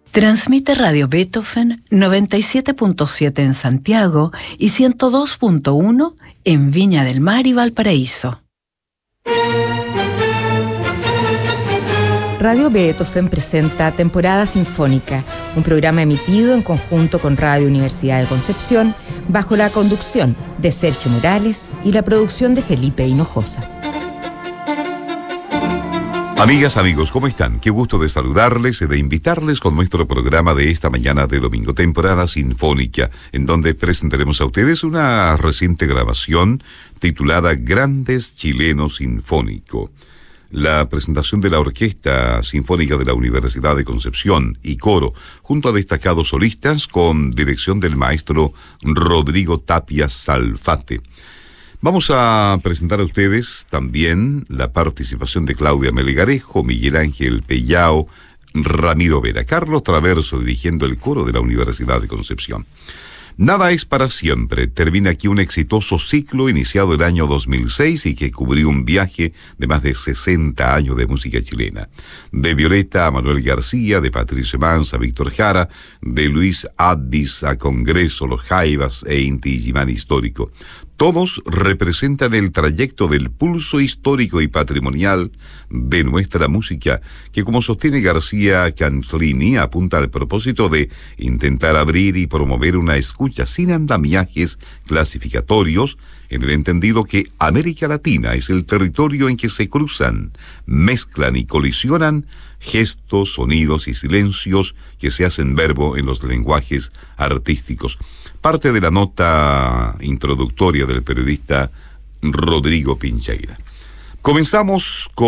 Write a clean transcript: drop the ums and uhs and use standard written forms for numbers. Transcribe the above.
Transmite Radio Beethoven 97.7 en Santiago y 102.1 en Viña del Mar y Valparaíso. Radio Beethoven presenta Temporada Sinfónica, un programa emitido en conjunto con Radio Universidad de Concepción, bajo la conducción de Sergio Morales y la producción de Felipe Hinojosa. Amigas, amigos, ¿cómo están? Qué gusto de saludarles y de invitarles con nuestro programa de esta mañana de domingo, Temporada Sinfónica, en donde presentaremos a ustedes una reciente grabación titulada Grandes Chilenos Sinfónico. La presentación de la Orquesta Sinfónica de la Universidad de Concepción y coro, junto a destacados solistas con dirección del maestro Rodrigo Tapia Salfate. Vamos a presentar a ustedes también la participación de Claudia Melgarejo, Miguel Ángel Pellao, Ramiro Vera, Carlos Traverso dirigiendo el coro de la Universidad de Concepción. Nada es para siempre. Termina aquí un exitoso ciclo iniciado el año 2006 y que cubrió un viaje de más de 60 años de música chilena. De Violeta a Manuel García, de Patricio Mans a Víctor Jara, de Luis Addis a Congreso, Los Jaivas e Inti Illimani Histórico. Todos representan el trayecto del pulso histórico y patrimonial de nuestra música, que, como sostiene García Canclini, apunta al propósito de intentar abrir y promover una escucha sin andamiajes clasificatorios, en el entendido que América Latina es el territorio en que se cruzan, mezclan y colisionan gestos, sonidos y silencios que se hacen verbo en los lenguajes artísticos. Parte de la nota introductoria del periodista Rodrigo Pincheira. Comenzamos con